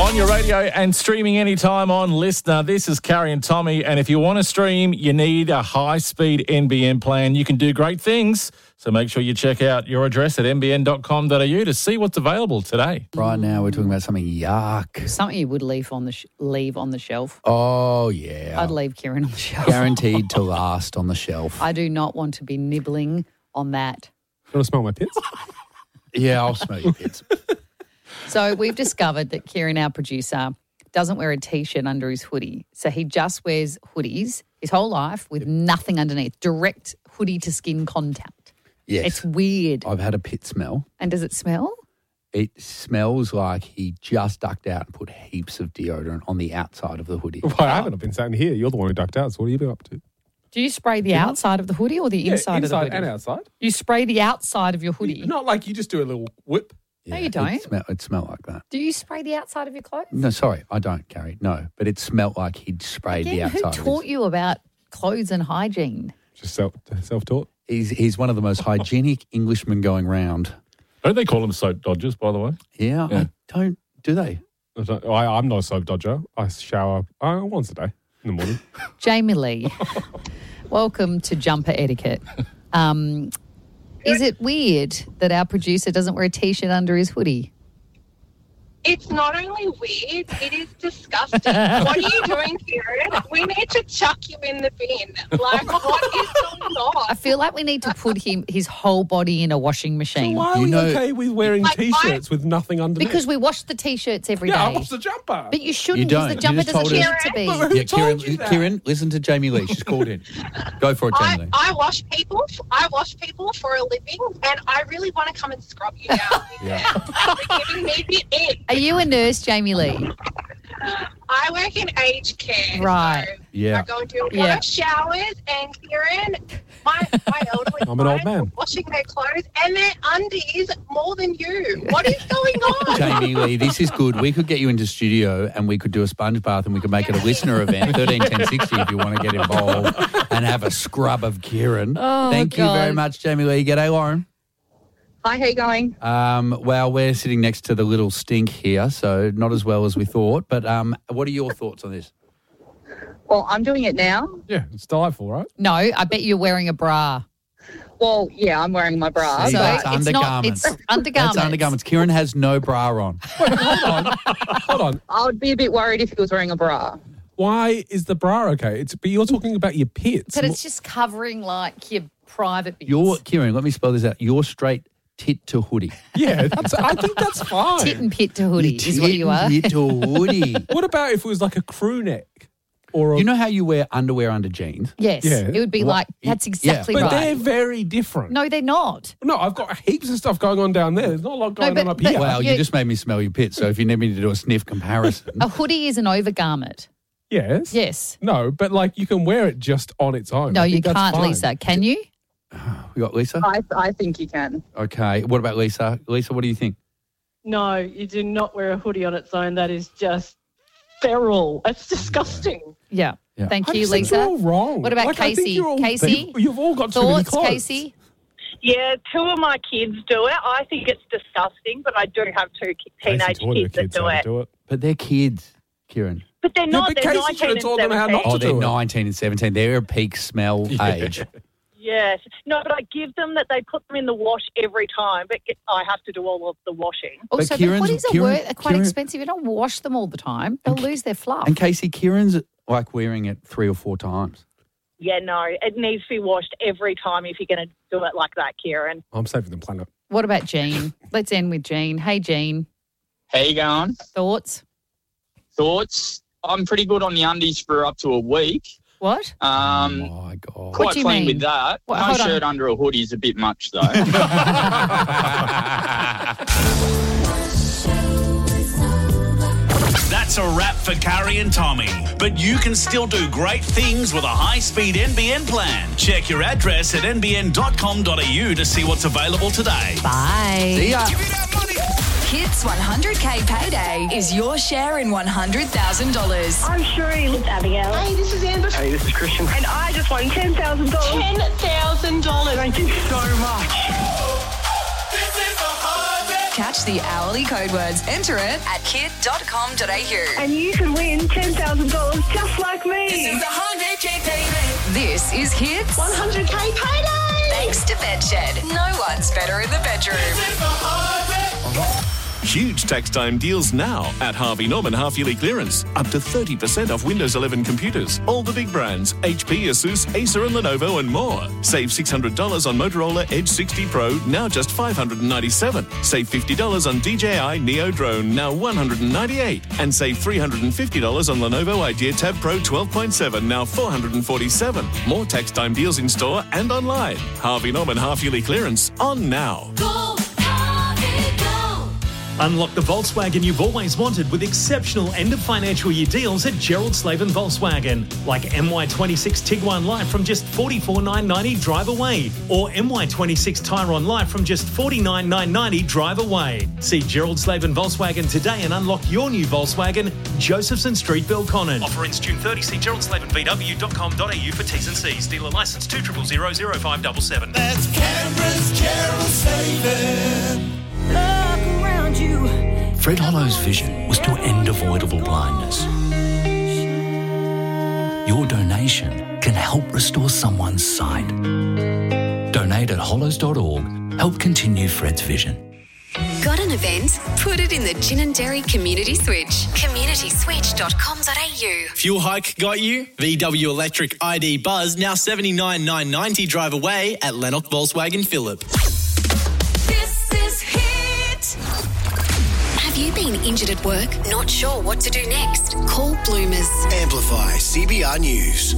On your radio and streaming anytime on Listener. This is Carrie and Tommy, and if you want to stream, you need a high-speed NBN plan. You can do great things, so make sure you check out your address at nbn.com.au to see what's available today. Right now we're talking about something yuck. Something you would leave on the shelf. Oh, yeah. I'd leave Kieran on the shelf. Guaranteed to last on the shelf. I do not want to be nibbling on that. You want to smell my pits? Yeah, I'll smell your pits. So we've discovered that Kieran, our producer, doesn't wear a T-shirt under his hoodie. So he just wears hoodies his whole life with nothing underneath, direct hoodie to skin contact. Yes. It's weird. I've had a pit smell. And does it smell? It smells like he just ducked out and put heaps of deodorant on the outside of the hoodie. Well, I haven't. I've been sitting here. You're the one who ducked out. So what have you been up to? Do you spray the outside of the hoodie or the inside of the hoodie? Inside and outside. You spray the outside of your hoodie? Not like you just do a little whip. No, you don't. It smelled like that. Do you spray the outside of your clothes? No, sorry, I don't, Carrie. No, but it smelled like he'd sprayed the Again, outside who of taught you about clothes and hygiene? Just self-taught. He's one of the most hygienic Englishmen going round. Don't they call them soap dodgers, by the way? Yeah. I don't. Do they? I'm not a soap dodger. I shower once a day in the morning. Jamie Lee, welcome to Jumper Etiquette. Is it weird that our producer doesn't wear a T-shirt under his hoodie? It's not only weird, it is disgusting. What are you doing, Kieran? We need to chuck you in the bin. Like, what is going on? I feel like we need to put his whole body in a washing machine. Why are we okay with wearing T-shirts with nothing underneath? Because we wash the T-shirts every day. Yeah, I wash the jumper. But you shouldn't, You don't. because the jumper You just doesn't told need to be. But who told you that? Kieran, listen to Jamie Lee. She's called in. Go for it, Jamie Lee. I wash people. I wash people for a living, and I really want to come and scrub you down. You're giving me the ick. Are you a nurse, Jamie Lee? I work in aged care. Right. So Yeah. I go and do a lot of showers, and Kieran, my elderly I'm an old clients man. are washing their clothes and their undies more than you. What is going on? Jamie Lee, this is good. We could get you into studio and we could do a sponge bath and we could make it a listener event, 13 10 60 if you want to get involved and have a scrub of Kieran. Oh, Thank you very much, Jamie Lee. G'day, Lauren. Hi, how you going? Well, we're sitting next to the little stink here, so not as well as we thought. But what are your thoughts on this? Well, I'm doing it now. Yeah, it's delightful, right? No, I bet you're wearing a bra. Well, yeah, I'm wearing my bra. See, So that's it's undergarments. not. It's undergarments. That's undergarments. Kieran has no bra on. Hold on. I would be a bit worried if he was wearing a bra. Why is the bra okay? But you're talking about your pits. But it's just covering like your private bits. Kieran, let me spell this out. You're straight tit to hoodie. Yeah, I think that's fine. tit and pit to hoodie is what you are. Tit to hoodie. What about if it was like a crew neck? Or a, You know how you wear underwear under jeans? Yes, Yeah. it would be What- like that's yeah, exactly but they're right. very different. No, they're not. No, I've got heaps of stuff going on down there. There's not a lot going but- on up but- here. Well, Yeah. you just made me smell your pits, so if you need me to do a sniff comparison. A hoodie is an overgarment. Yes. Yes. No, but like you can wear it just on its own. No, I you think that's can't, fine. Lisa. Can you? We got Lisa? I think you can. Okay. What about Lisa? Lisa, what do you think? No, you do not wear a hoodie on its own. That is just feral. It's disgusting. Yeah. Yeah. Thank I you, just think Lisa. you're all wrong. What about Like, I think Casey? you're all- Casey? You've all got too many Thoughts, clothes. Casey? Yeah, 2 of my kids do it. I think it's disgusting, but I do have 2 teenage Casey taught her kids that kids do how to it. do it. But they're kids, Kieran. But they're not. but They're Casey 19 should have and taught them how 17. not Oh, to they're do it. 19 and 17. They're a peak smell age. Yes. No, but I give them that they put them in the wash every time, but I have to do all of the washing. Also, the Kieran's- hoodies are quite Kieran- expensive. You don't wash them all the time. They'll lose their fluff. And Casey, Kieran's like wearing it 3 or 4 times. Yeah, no, it needs to be washed every time if you're going to do it like that, Kieran. I'm saving the planet. What about Jean? Let's end with Jean. Hey, Jean. How you going? Thoughts? Thoughts? I'm pretty good on the undies for up to a week. What? Oh, my God. What Quite do you clean mean? with that. What, no hold on. shirt under a hoodie is a bit much, though. That's a wrap for Carrie and Tommy. But you can still do great things with a high-speed NBN plan. Check your address at nbn.com.au to see what's available today. Bye. See ya. Hits 100K payday is your share in $100,000. I'm Sheree. It's Abigail. Hey, this is Amber. Hey, this is Christian. And I just won $10,000. $10,000. Thank you so much. catch the hourly code words. Enter it at kit.com.au. And you can win $10,000 just like me. This is 100K payday. This is Hits 100K payday. thanks to Bedshed. No one's better in the bedroom. Huge tax time deals now at Harvey Norman half-yearly clearance. Up to 30% off Windows 11 computers. All the big brands, HP, Asus, Acer and Lenovo and more. Save $600 on Motorola Edge 60 Pro, now just $597. Save $50 on DJI Neo Drone, now $198. And save $350 on Lenovo Idea Tab Pro 12.7, now $447. More tax time deals in store and online. Harvey Norman half-yearly clearance on now. Unlock the Volkswagen you've always wanted with exceptional end-of-financial year deals at Gerald Slaven Volkswagen. Like MY26 Tiguan Light from just $44,990 drive away. Or MY26 Tyron Light from just $49,990 drive away. See Gerald Slaven Volkswagen today and unlock your new Volkswagen, Josephson Street, Belconnen. Offer ends June 30. See geraldslavonvw.com.au for T's and C's. Dealer licence 2000577. That's Canberra's Gerald Slaven. Fred Hollow's vision was to end avoidable blindness. Your donation can help restore someone's sight. Donate at hollows.org. Help continue Fred's vision. Got an event? Put it in the Gin and Dairy Community Switch. communityswitch.com.au. Fuel hike got you? VW Electric ID Buzz now $79,990 drive away at Lennox Volkswagen Phillip. Have you been injured at work? Not sure what to do next? Call Bloomers. Amplify CBR News.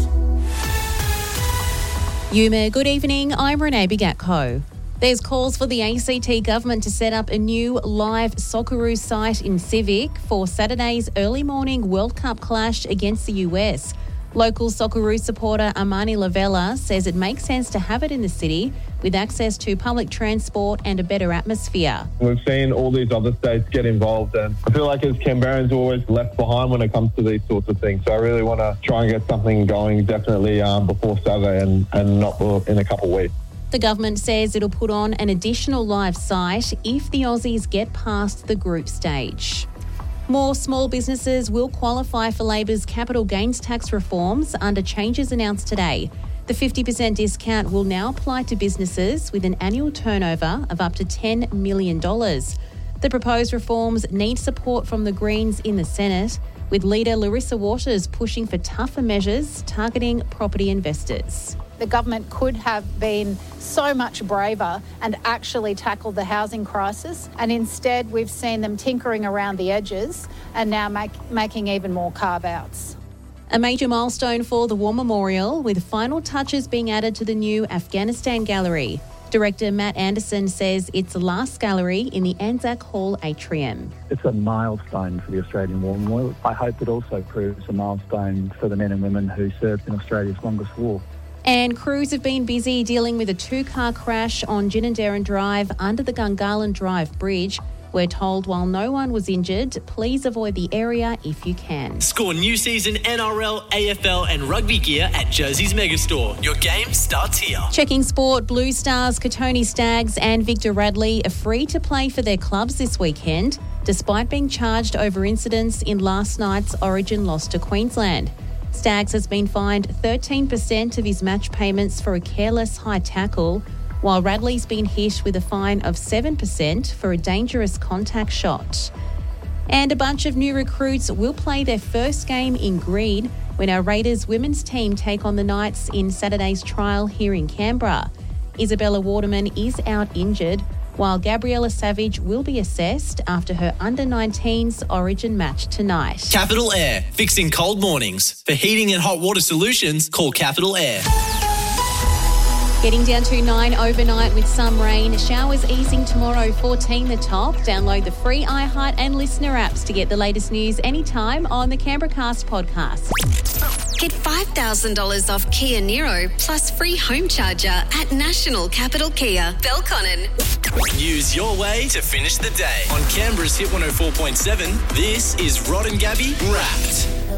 Yuma, good evening. I'm Renee Bigatko. There's calls for the ACT government to set up a new live Socceroos site in Civic for Saturday's early morning World Cup clash against the US. Local Socceroos supporter Armani Lavella says it makes sense to have it in the city with access to public transport and a better atmosphere. We've seen all these other states get involved, and I feel like as Canberrans, we're always left behind when it comes to these sorts of things. So I really want to try and get something going definitely before Saturday and not in a couple of weeks. The government says it'll put on an additional live site if the Aussies get past the group stage. More small businesses will qualify for Labor's capital gains tax reforms under changes announced today. The 50% discount will now apply to businesses with an annual turnover of up to $10 million. The proposed reforms need support from the Greens in the Senate, with leader Larissa Waters pushing for tougher measures targeting property investors. The government could have been so much braver and actually tackled the housing crisis, and instead we've seen them tinkering around the edges and now making even more carve-outs. A major milestone for the War Memorial, with final touches being added to the new Afghanistan Gallery. Director Matt Anderson says it's the last gallery in the Anzac Hall atrium. It's a milestone for the Australian War Memorial. I hope it also proves a milestone for the men and women who served in Australia's longest war. And crews have been busy dealing with a two-car crash on Ginninderran Drive under the Gungahlin Drive Bridge. We're told while no one was injured, please avoid the area if you can. Score new season NRL, AFL and rugby gear at Jersey's Megastore. Your game starts here. Checking sport, Blue Stars, Katoni Stags and Victor Radley are free to play for their clubs this weekend, despite being charged over incidents in last night's Origin loss to Queensland. Stags has been fined 13% of his match payments for a careless high tackle, while Radley's been hit with a fine of 7% for a dangerous contact shot. And a bunch of new recruits will play their first game in green when our Raiders women's team take on the Knights in Saturday's trial here in Canberra. Isabella Waterman is out injured, while Gabriella Savage will be assessed after her under-19s Origin match tonight. Capital Air, fixing cold mornings. For heating and hot water solutions, call Capital Air. Getting down to 9 overnight with some rain. Showers easing tomorrow, 14 the top. Download the free iHeart and Listener apps to get the latest news anytime on the Canberra Cast podcast. Get $5,000 off Kia Niro plus free home charger at National Capital Kia, Belconnen. Use your way to finish the day. On Canberra's Hit 104.7, this is Rod and Gabby Wrapped.